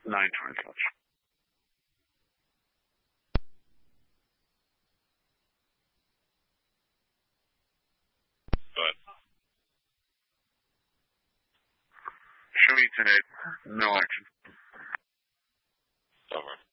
9:20 touch. But Show me 10-8. No action. over.